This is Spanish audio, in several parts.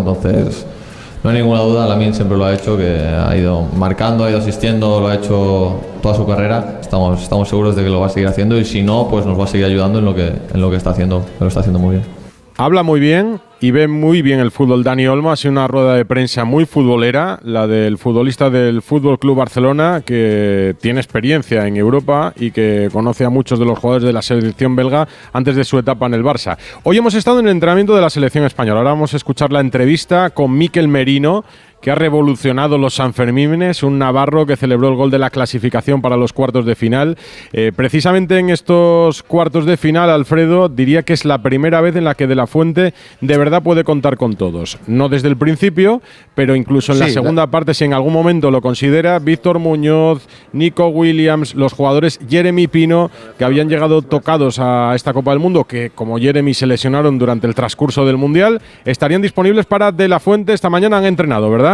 Entonces, no hay ninguna duda, Lamine siempre lo ha hecho, que ha ido marcando, ha ido asistiendo, lo ha hecho toda su carrera. Estamos seguros de que lo va a seguir haciendo, y si no, pues nos va a seguir ayudando en lo que está haciendo, que lo está haciendo muy bien. Habla muy bien y ve muy bien el fútbol Dani Olmo. Ha sido una rueda de prensa muy futbolera, la del futbolista del Fútbol Club Barcelona, que tiene experiencia en Europa y que conoce a muchos de los jugadores de la selección belga antes de su etapa en el Barça. Hoy hemos estado en el entrenamiento de la selección española. Ahora vamos a escuchar la entrevista con Mikel Merino, que ha revolucionado los Sanfermines, un navarro que celebró el gol de la clasificación para los cuartos de final. Precisamente en estos cuartos de final, Alfredo, diría que es la primera vez en la que De la Fuente de verdad puede contar con todos. No desde el principio, pero incluso en la segunda parte, si en algún momento lo considera, Víctor Muñoz, Nico Williams, los jugadores Jeremy Pino, que habían llegado tocados a esta Copa del Mundo, que como Jeremy se lesionaron durante el transcurso del Mundial, estarían disponibles para De la Fuente. Esta mañana han entrenado, ¿verdad?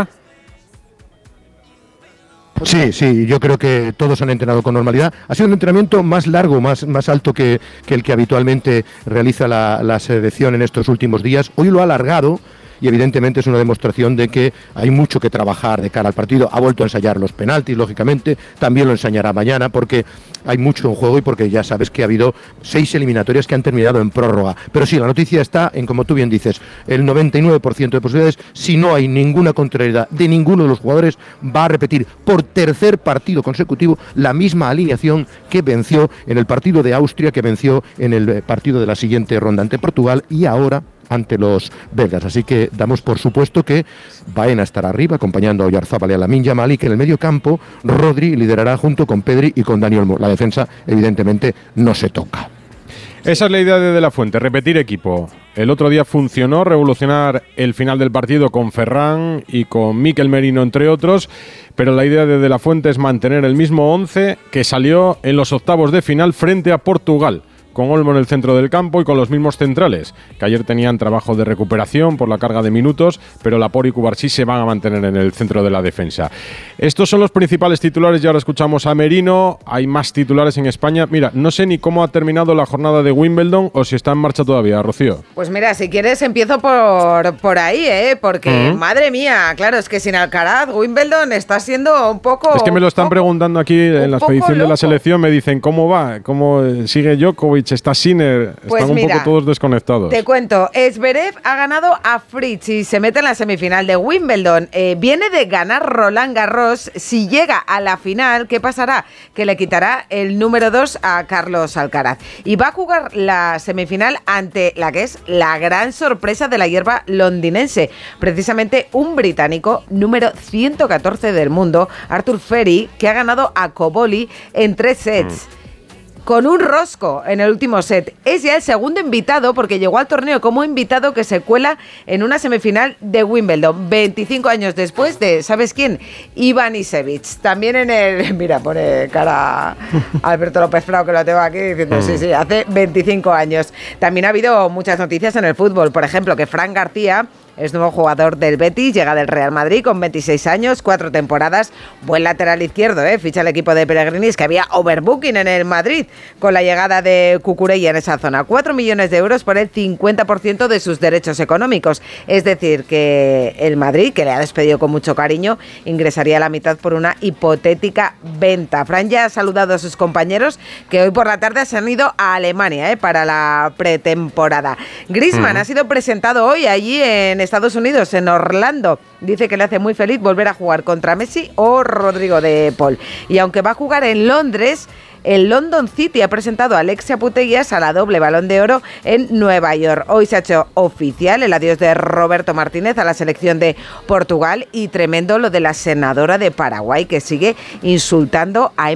Sí, yo creo que todos han entrenado con normalidad. Ha sido un entrenamiento más largo, más alto que el que habitualmente realiza la selección en estos últimos días. Hoy lo ha alargado y evidentemente es una demostración de que hay mucho que trabajar de cara al partido. Ha vuelto a ensayar los penaltis, lógicamente, también lo ensayará mañana porque hay mucho en juego y porque ya sabes que ha habido 6 eliminatorias que han terminado en prórroga. Pero sí, la noticia está en, como tú bien dices, el 99% de posibilidades, si no hay ninguna contrariedad de ninguno de los jugadores, va a repetir por tercer partido consecutivo la misma alineación que venció en el partido de Austria, que venció en el partido de la siguiente ronda ante Portugal y ahora ante los belgas. Así que damos por supuesto que Baena estará arriba acompañando a Oyarzabal y a Lamine Yamal, y que en el medio campo Rodri liderará junto con Pedri y con Dani Olmo. La defensa evidentemente no se toca. Esa es la idea de La Fuente, repetir equipo. El otro día funcionó, revolucionar el final del partido con Ferran y con Mikel Merino, entre otros, pero la idea de La Fuente es mantener el mismo 11 que salió en los octavos de final frente a Portugal, con Olmo en el centro del campo y con los mismos centrales, que ayer tenían trabajo de recuperación por la carga de minutos, pero Laporte y Cubarsí se van a mantener en el centro de la defensa. Estos son los principales titulares y ahora escuchamos a Merino. Hay más titulares en España. Mira, no sé ni cómo ha terminado la jornada de Wimbledon o si está en marcha todavía, Rocío. Pues mira, si quieres empiezo por ahí, porque madre mía, claro, es que sin Alcaraz Wimbledon está siendo un poco... Es que me lo están preguntando aquí en la expedición de la selección, me dicen cómo va, cómo sigue Djokovic, está Sinner, pues están un poco todos desconectados. Te cuento, Zverev ha ganado a Fritz y se mete en la semifinal de Wimbledon. Viene de ganar Roland Garros. Si llega a la final, ¿qué pasará? Que le quitará el número 2 a Carlos Alcaraz. Y va a jugar la semifinal ante la que es la gran sorpresa de la hierba londinense. Precisamente un británico, número 114 del mundo, Arthur Ferry, que ha ganado a Cobolli en 3 sets. Con un rosco en el último set. Es ya el segundo invitado, porque llegó al torneo como invitado, que se cuela en una semifinal de Wimbledon, 25 años después de, ¿sabes quién? Iván Isevich. También en el... Mira, pone cara Alberto López Frao, que lo tengo aquí, diciendo sí, hace 25 años. También ha habido muchas noticias en el fútbol. Por ejemplo, que Fran García es nuevo jugador del Betis, llega del Real Madrid con 26 años, 4 temporadas, buen lateral izquierdo, ficha el equipo de Pellegrini, que había overbooking en el Madrid con la llegada de Cucurella en esa zona. 4 millones de euros por el 50% de sus derechos económicos, es decir, que el Madrid, que le ha despedido con mucho cariño, ingresaría la mitad por una hipotética venta. Fran ya ha saludado a sus compañeros, que hoy por la tarde se han ido a Alemania para la pretemporada. Griezmann ha sido presentado hoy allí en Estados Unidos, en Orlando. Dice que le hace muy feliz volver a jugar contra Messi o Rodrigo de Paul. Y aunque va a jugar en Londres, el London City ha presentado a Alexia Putellas a la doble Balón de Oro en Nueva York. Hoy se ha hecho oficial el adiós de Roberto Martínez a la selección de Portugal, y tremendo lo de la senadora de Paraguay, que sigue insultando a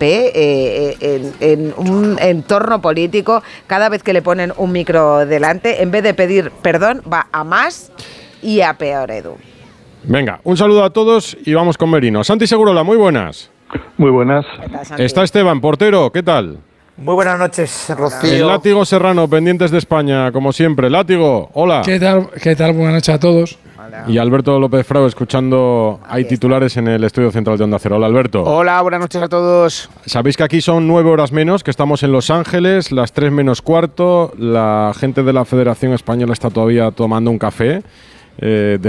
Mbappé en un entorno político. Cada vez que le ponen un micro delante, en vez de pedir perdón, va a más y a peor, Edu. Venga, un saludo a todos y vamos con Merino. Santi Segurola, muy buenas. Muy buenas. Está Esteban, portero, ¿qué tal? Muy buenas noches, Rocío. El Látigo Serrano, pendientes de España, como siempre. Látigo, hola. ¿Qué tal? Buenas noches a todos. Hola. Y Alberto López Frao, escuchando. Hay titulares en el estudio central de Onda Cero. Hola, Alberto. Hola, buenas noches a todos. Sabéis que aquí son 9 horas menos, que estamos en Los Ángeles, las 3 menos cuarto. La gente de la Federación Española está todavía tomando un café.